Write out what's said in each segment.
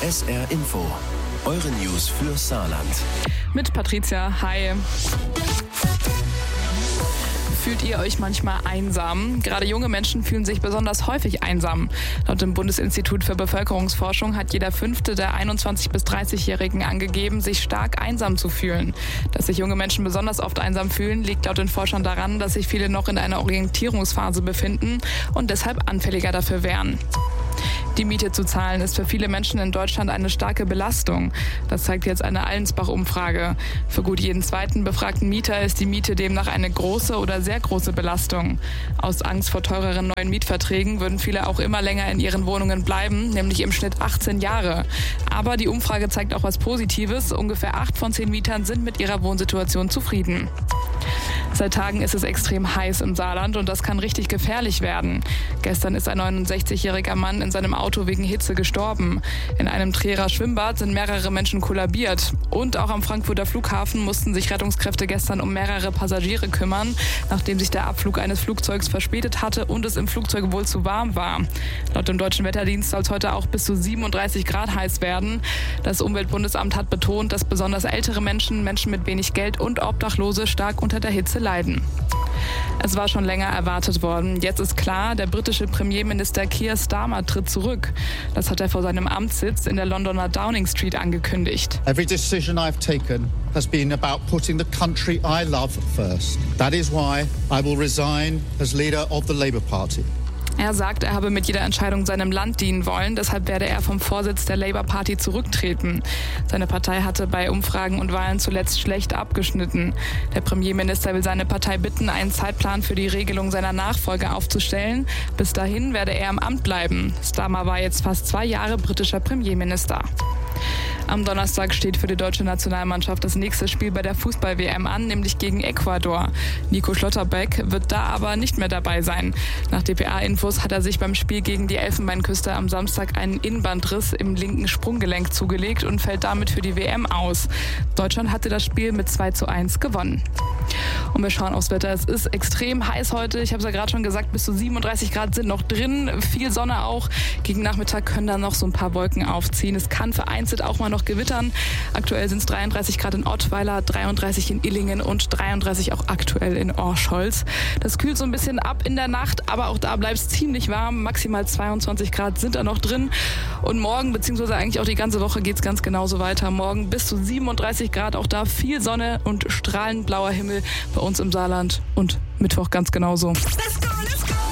SR Info. Eure News für Saarland. Mit Patricia, hi. Fühlt ihr euch manchmal einsam? Gerade junge Menschen fühlen sich besonders häufig einsam. Laut dem Bundesinstitut für Bevölkerungsforschung hat jeder Fünfte der 21- bis 30-Jährigen angegeben, sich stark einsam zu fühlen. Dass sich junge Menschen besonders oft einsam fühlen, liegt laut den Forschern daran, dass sich viele noch in einer Orientierungsphase befinden und deshalb anfälliger dafür wären. Die Miete zu zahlen ist für viele Menschen in Deutschland eine starke Belastung. Das zeigt jetzt eine Allensbach-Umfrage. Für gut jeden zweiten befragten Mieter ist die Miete demnach eine große oder sehr große Belastung. Aus Angst vor teureren neuen Mietverträgen würden viele auch immer länger in ihren Wohnungen bleiben, nämlich im Schnitt 18 Jahre. Aber die Umfrage zeigt auch was Positives. Ungefähr 8 von 10 Mietern sind mit ihrer Wohnsituation zufrieden. Seit Tagen ist es extrem heiß im Saarland und das kann richtig gefährlich werden. Gestern ist ein 69-jähriger Mann in seinem Auto wegen Hitze gestorben. In einem Trierer Schwimmbad sind mehrere Menschen kollabiert. Und auch am Frankfurter Flughafen mussten sich Rettungskräfte gestern um mehrere Passagiere kümmern, nachdem sich der Abflug eines Flugzeugs verspätet hatte und es im Flugzeug wohl zu warm war. Laut dem Deutschen Wetterdienst soll es heute auch bis zu 37 Grad heiß werden. Das Umweltbundesamt hat betont, dass besonders ältere Menschen, Menschen mit wenig Geld und Obdachlose stark unter der Hitze leiden. Es war schon länger erwartet worden. Jetzt ist klar, der britische Premierminister Keir Starmer tritt zurück. Das hat er vor seinem Amtssitz in der Londoner Downing Street angekündigt. Every decision I've taken has been about putting the country I love first. That is why I will resign as leader of the Labour Party. Er sagt, er habe mit jeder Entscheidung seinem Land dienen wollen, deshalb werde er vom Vorsitz der Labour Party zurücktreten. Seine Partei hatte bei Umfragen und Wahlen zuletzt schlecht abgeschnitten. Der Premierminister will seine Partei bitten, einen Zeitplan für die Regelung seiner Nachfolge aufzustellen. Bis dahin werde er im Amt bleiben. Starmer war jetzt fast 2 Jahre britischer Premierminister. Am Donnerstag steht für die deutsche Nationalmannschaft das nächste Spiel bei der Fußball-WM an, nämlich gegen Ecuador. Nico Schlotterbeck wird da aber nicht mehr dabei sein. Nach dpa-Infos hat er sich beim Spiel gegen die Elfenbeinküste am Samstag einen Innenbandriss im linken Sprunggelenk zugelegt und fällt damit für die WM aus. Deutschland hatte das Spiel mit 2:1 gewonnen. Und wir schauen aufs Wetter. Es ist extrem heiß heute. Ich habe es ja gerade schon gesagt, bis zu 37 Grad sind noch drin. Viel Sonne auch. Gegen Nachmittag können dann noch so ein paar Wolken aufziehen. Es kann vereinzelt auch mal noch gewittern. Aktuell sind es 33 Grad in Ottweiler, 33 in Illingen und 33 auch aktuell in Orscholz. Das kühlt so ein bisschen ab in der Nacht, aber auch da bleibt es ziemlich warm. Maximal 22 Grad sind da noch drin. Und morgen, beziehungsweise eigentlich auch die ganze Woche, geht es ganz genauso weiter. Morgen bis zu 37 Grad, auch da viel Sonne und strahlend blauer Himmel bei uns im Saarland. Und Mittwoch ganz genauso. Let's go, let's go.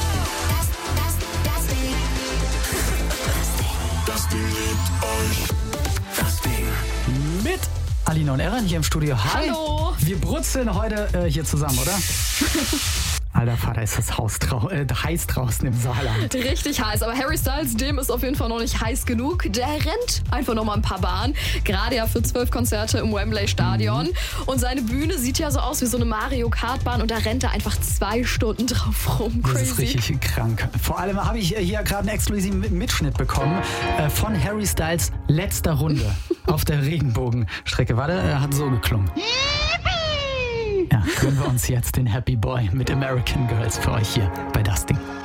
Das Ding liebt euch. Das Ding. Mit Alina und Erin hier im Studio. Hi. Hallo. Wir brutzeln heute hier zusammen, oder? Alter Vater, ist das heiß draußen im Saarland. Richtig heiß, aber Harry Styles, dem ist auf jeden Fall noch nicht heiß genug. Der rennt einfach noch mal ein paar Bahnen, gerade ja für 12 Konzerte im Wembley Stadion. Und seine Bühne sieht ja so aus wie so eine Mario Kart Bahn und da rennt er einfach 2 Stunden drauf rum. Crazy. Das ist richtig krank. Vor allem habe ich hier gerade einen exklusiven Mitschnitt bekommen von Harry Styles letzter Runde auf der Regenbogenstrecke. Warte, er hat so geklungen. Ja, gönnen wir uns jetzt den Happy Boy mit American Girls für euch hier bei Das Ding.